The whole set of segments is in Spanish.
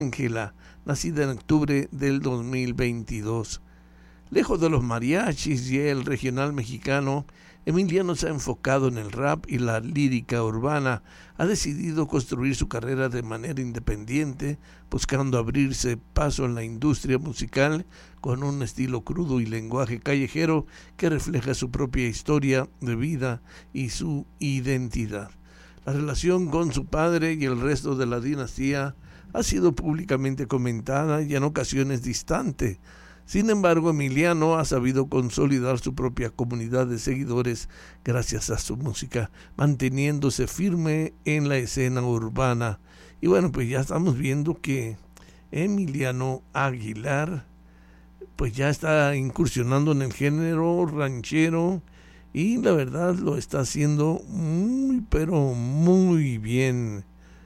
Ángela, nacida en octubre del 2022. Lejos de los mariachis y el regional mexicano, Emiliano se ha enfocado en el rap y la lírica urbana. Ha decidido construir su carrera de manera independiente, buscando abrirse paso en la industria musical con un estilo crudo y lenguaje callejero que refleja su propia historia de vida y su identidad. La relación con su padre y el resto de la dinastía ha sido públicamente comentada y en ocasiones distante. Sin embargo, Emiliano ha sabido consolidar su propia comunidad de seguidores gracias a su música, manteniéndose firme en la escena urbana. Y bueno, pues ya estamos viendo que Emiliano Aguilar pues ya está incursionando en el género ranchero y la verdad lo está haciendo muy pero muy bien.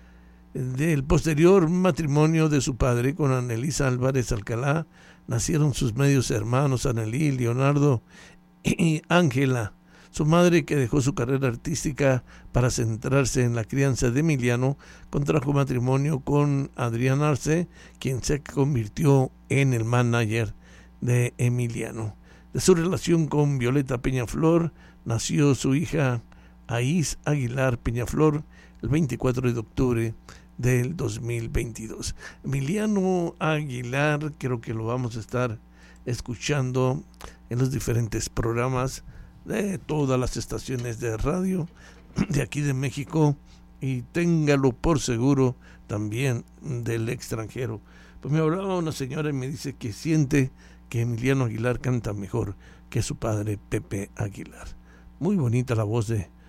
Del posterior matrimonio de su padre con Anelisa Álvarez Alcalá nacieron sus medios hermanos Anelí, Leonardo y Ángela. Su madre, que dejó su carrera artística para centrarse en la crianza de Emiliano, contrajo matrimonio con Adrián Arce, quien se convirtió en el manager de Emiliano. De su relación con Violeta Peñaflor nació su hija Aís Aguilar Peñaflor el 24 de octubre del 2022. Emiliano Aguilar, creo que lo vamos a estar escuchando en los diferentes programas de todas las estaciones de radio de aquí de México y téngalo por seguro también del extranjero. Pues me hablaba una señora y me dice que siente que Emiliano Aguilar canta mejor que su padre Pepe Aguilar. Muy bonita la voz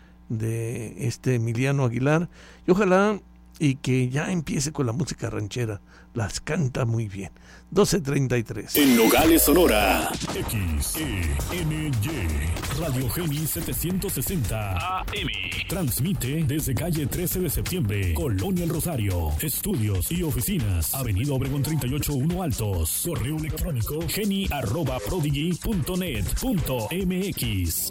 de este Emiliano Aguilar y ojalá y que ya empiece con la música ranchera. Las canta muy bien. 12:33. En Nogales, Sonora. XENY Radio Geni 760 AM. Transmite desde calle 13 de septiembre, Colonia El Rosario. Estudios y oficinas, Avenida Obregón 38-1 Altos. Correo electrónico geni@prodigy.net.mx.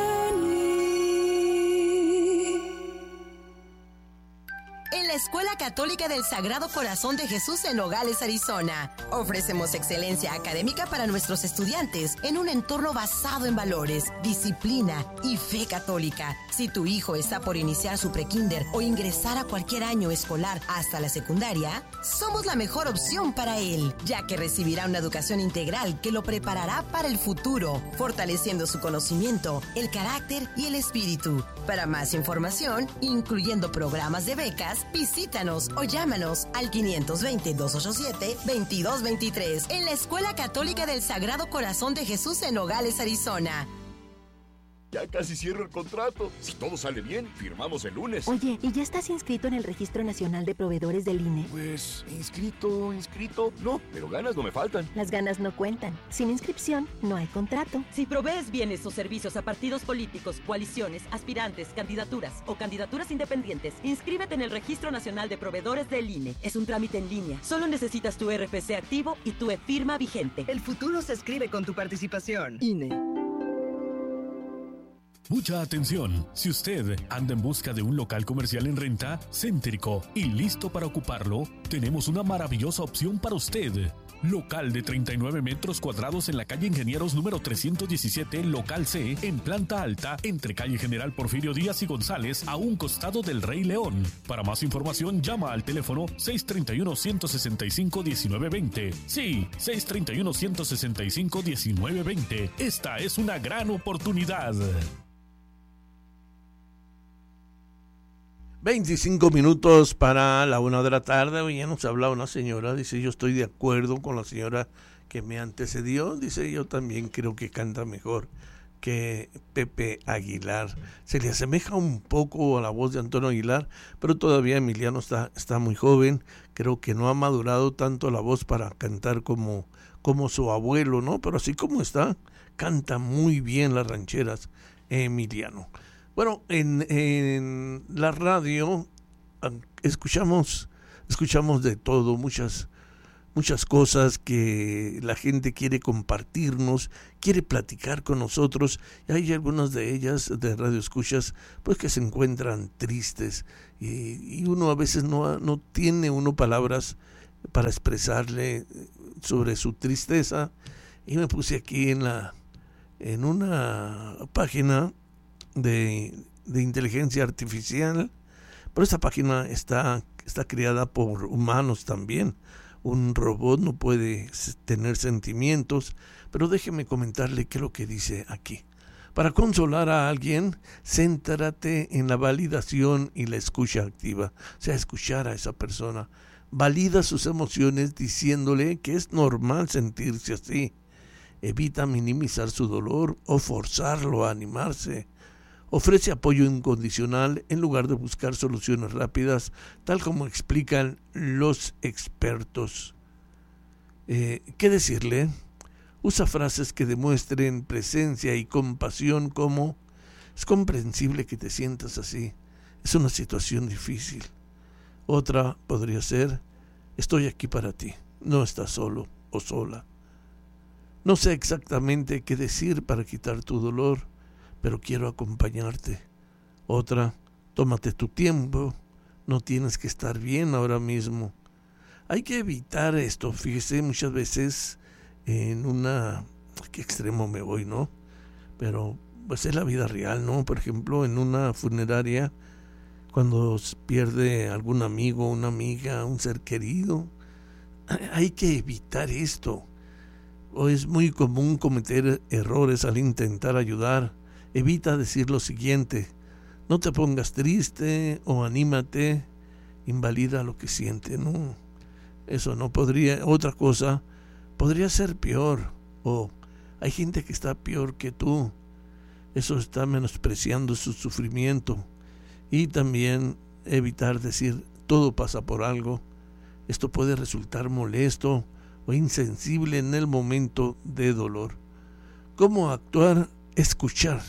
En la Escuela Católica del Sagrado Corazón de Jesús en Nogales, Arizona, ofrecemos excelencia académica para nuestros estudiantes en un entorno basado en valores, disciplina y fe católica. Si tu hijo está por iniciar su prekinder o ingresar a cualquier año escolar hasta la secundaria, somos la mejor opción para él, ya que recibirá una educación integral que lo preparará para el futuro, fortaleciendo su conocimiento, el carácter y el espíritu. Para más información, incluyendo programas de becas, visítanos o llámanos al 520-287-2223 en la Escuela Católica del Sagrado Corazón de Jesús en Nogales, Arizona. Ya casi cierro el contrato. Si todo sale bien, firmamos el lunes. Oye, ¿y ya estás inscrito en el Registro Nacional de Proveedores del INE? Pues, inscrito. No, pero ganas no me faltan. Las ganas no cuentan. Sin inscripción, no hay contrato. Si provees bienes o servicios a partidos políticos, coaliciones, aspirantes, candidaturas o candidaturas independientes, inscríbete en el Registro Nacional de Proveedores del INE. Es un trámite en línea. Solo necesitas tu RFC activo y tu e-firma vigente. El futuro se escribe con tu participación. INE. Mucha atención, si usted anda en busca de un local comercial en renta, céntrico y listo para ocuparlo, tenemos una maravillosa opción para usted. Local de 39 metros cuadrados en la calle Ingenieros número 317, local C, en planta alta, entre calle General Porfirio Díaz y González, a un costado del Rey León. Para más información, llama al teléfono 631-165-1920. Sí, 631-165-1920. Esta es una gran oportunidad. 25 minutos para la 1 de la tarde. Hoy ya nos habla una señora, dice: yo estoy de acuerdo con la señora que me antecedió, dice: yo también creo que canta mejor que Pepe Aguilar. Se le asemeja un poco a la voz de Antonio Aguilar, pero todavía Emiliano está muy joven. Creo que no ha madurado tanto la voz para cantar como su abuelo, ¿no? Pero así como está, canta muy bien las rancheras Emiliano. Bueno, en la radio escuchamos de todo, muchas cosas que la gente quiere compartirnos, quiere platicar con nosotros, y hay algunas de ellas de radio escuchas pues que se encuentran tristes y uno a veces no tiene palabras para expresarle sobre su tristeza, y me puse aquí en una página de inteligencia artificial, pero esta página está creada por humanos también. Un robot no puede tener sentimientos, pero déjeme comentarle qué es lo que dice aquí. Para consolar a alguien, céntrate en la validación y la escucha activa, o sea, escuchar a esa persona. Valida sus emociones diciéndole que es normal sentirse así. Evita minimizar su dolor o forzarlo a animarse. Ofrece apoyo incondicional en lugar de buscar soluciones rápidas, tal como explican los expertos. ¿Qué decirle? Usa frases que demuestren presencia y compasión, como: es comprensible que te sientas así, es una situación difícil. Otra podría ser: estoy aquí para ti, no estás solo o sola. No sé exactamente qué decir para quitar tu dolor, pero quiero acompañarte. Otra: tómate tu tiempo, no tienes que estar bien ahora mismo. Hay que evitar esto, fíjese, muchas veces en ¿qué extremo me voy, no? Pero pues es la vida real, ¿no? Por ejemplo, en una funeraria, cuando pierde algún amigo, una amiga, un ser querido, hay que evitar esto. O es muy común cometer errores al intentar ayudar. Evita decir lo siguiente: no te pongas triste, o anímate. Invalida lo que siente, ¿no? Eso no podría. Otra cosa, podría ser peor, o hay gente que está peor que tú. Eso está menospreciando su sufrimiento. Y también evitar decir: todo pasa por algo. Esto puede resultar molesto o insensible en el momento de dolor. ¿Cómo actuar? Escuchar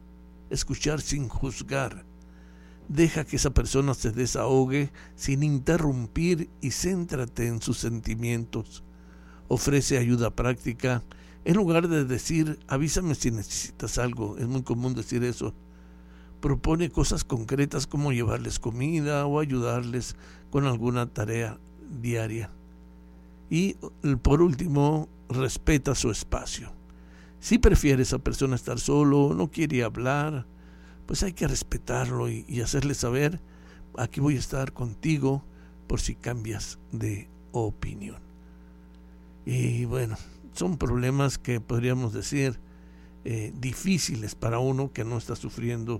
sin juzgar. Deja que esa persona se desahogue sin interrumpir y céntrate en sus sentimientos. Ofrece ayuda práctica en lugar de decir: avísame si necesitas algo. Es muy común decir eso. Propone cosas concretas como llevarles comida o ayudarles con alguna tarea diaria. Y por último, respeta su espacio. Si prefiere esa persona estar solo, no quiere hablar, pues hay que respetarlo y hacerle saber: aquí voy a estar contigo por si cambias de opinión. Y bueno, son problemas que podríamos decir difíciles para uno que no está sufriendo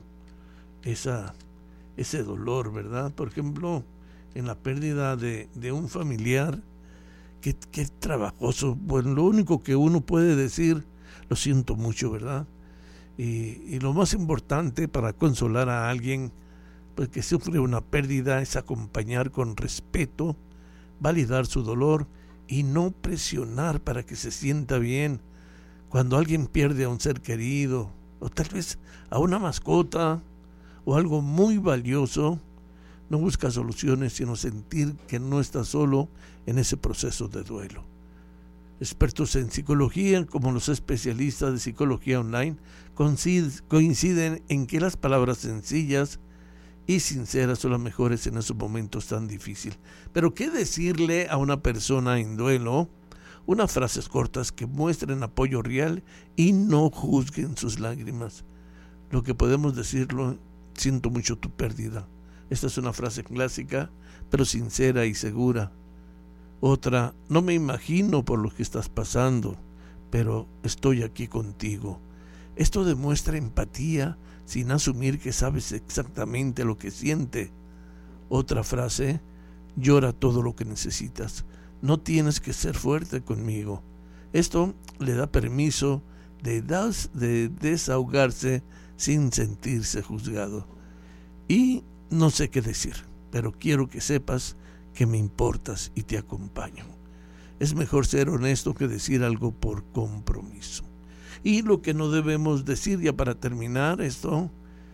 ese dolor, ¿verdad? Por ejemplo, en la pérdida de un familiar, qué trabajoso. Bueno, lo único que uno puede decir: lo siento mucho, ¿verdad? Y lo más importante para consolar a alguien pues que sufre una pérdida es acompañar con respeto, validar su dolor y no presionar para que se sienta bien. Cuando alguien pierde a un ser querido, o tal vez a una mascota o algo muy valioso, no busca soluciones, sino sentir que no está solo en ese proceso de duelo. Expertos en psicología, como los especialistas de psicología online, coinciden en que las palabras sencillas y sinceras son las mejores en esos momentos tan difíciles. Pero ¿qué decirle a una persona en duelo? Unas frases cortas que muestren apoyo real y no juzguen sus lágrimas. Lo que podemos decirlo: siento mucho tu pérdida. Esta es una frase clásica, pero sincera y segura. Otra: no me imagino por lo que estás pasando, pero estoy aquí contigo. Esto demuestra empatía sin asumir que sabes exactamente lo que siente. Otra frase: llora todo lo que necesitas. No tienes que ser fuerte conmigo. Esto le da permiso de desahogarse sin sentirse juzgado. Y no sé qué decir, pero quiero que sepas que me importas y te acompaño. Es mejor ser honesto que decir algo por compromiso. Y lo que no debemos decir, ya para terminar esto,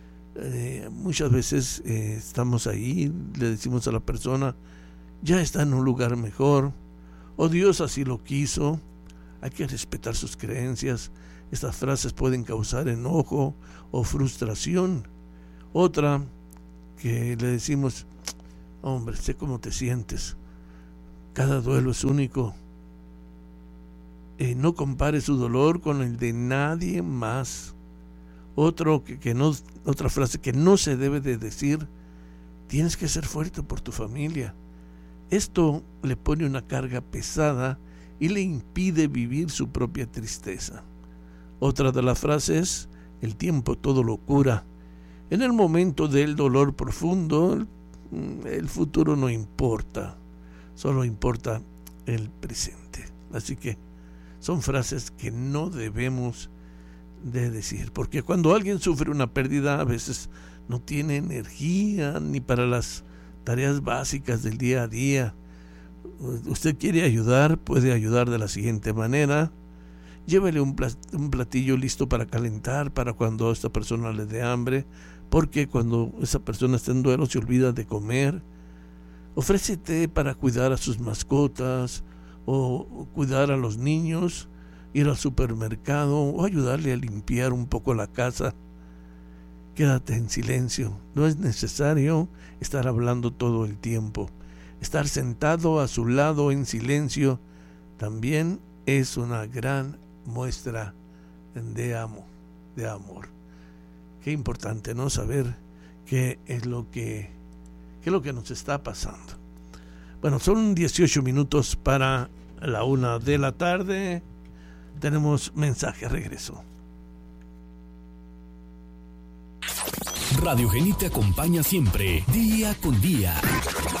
muchas veces estamos ahí, le decimos a la persona: ya está en un lugar mejor, o Dios así lo quiso. Hay que respetar sus creencias. Estas frases pueden causar enojo o frustración. Otra que le decimos: hombre, sé cómo te sientes, Cada duelo es único. No compare su dolor con el de nadie más. Otra frase que no se debe de decir: tienes que ser fuerte por tu familia. Esto le pone una carga pesada y le impide vivir su propia tristeza. Otra de las frases: el tiempo todo lo cura. En el momento del dolor profundo, el futuro no importa, solo importa el presente. Así que son frases que no debemos de decir, porque cuando alguien sufre una pérdida, a veces no tiene energía ni para las tareas básicas del día a día. Usted quiere ayudar, puede ayudar de la siguiente manera: llévele un platillo listo para calentar para cuando a esta persona le dé hambre, porque cuando esa persona está en duelo se olvida de comer. Ofrécete para cuidar a sus mascotas, o cuidar a los niños, ir al supermercado, o ayudarle a limpiar un poco la casa. Quédate en silencio. No es necesario estar hablando todo el tiempo. Estar sentado a su lado en silencio también es una gran muestra de amor. Qué importante, ¿no? Saber qué es lo que nos está pasando. Bueno, son 18 minutos para la 1 de la tarde. Tenemos mensaje, regreso. Radio Geni te acompaña siempre, día con día.